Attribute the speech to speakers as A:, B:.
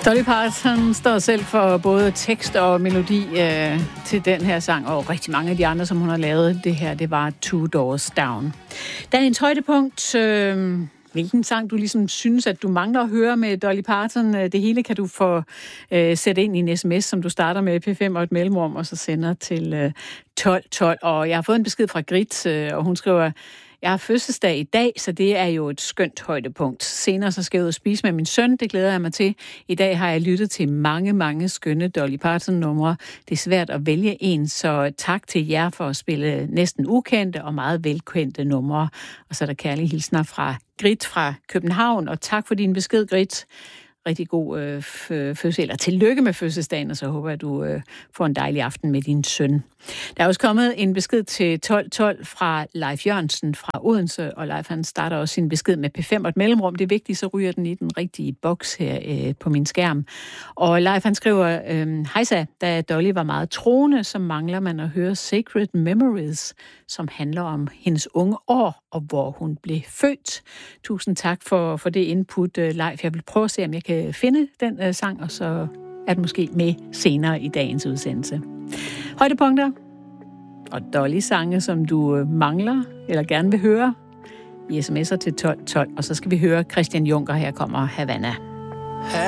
A: Dolly Parton står selv for både tekst og melodi til den her sang, og rigtig mange af de andre, som hun har lavet. Det her, det var Two Doors Down. Dagens højdepunkt. Hvilken sang du ligesom synes, at du mangler at høre med Dolly Parton? Det hele kan du få sætte ind i en sms, som du starter med P5 og et mellemrum, og så sender til 1212. Og jeg har fået en besked fra Grit, og hun skriver: jeg har fødselsdag i dag, så det er jo et skønt højdepunkt. Senere så skal jeg ud og spise med min søn, det glæder jeg mig til. I dag har jeg lyttet til mange skønne Dolly Parton-numre. Det er svært at vælge en, så tak til jer for at spille næsten ukendte og meget velkendte numre. Og så er der kærlige hilsner fra Grit fra København, og tak for din besked, Grit. Rigtig god fødsel, eller tillykke med fødselsdagen, og så håber jeg, at du får en dejlig aften med din søn. Der er også kommet en besked til 1212 fra Leif Jørgensen fra Odense, og Leif han starter også sin besked med P5 og et mellemrum. Det er vigtigt, så ryger den i den rigtige boks her på min skærm. Og Leif han skriver: hejsa, da Dolly var meget troende, så mangler man at høre Sacred Memories, som handler om hendes unge år, og hvor hun blev født. Tusind tak for det input, Leif. Jeg vil prøve at se, om jeg kan finde den sang, og så er den måske med senere i dagens udsendelse. Højdepunkter og Dolly-sange, som du mangler eller gerne vil høre, i sms'er til 1212, og så skal vi høre Christian Juncker. Her kommer Havana.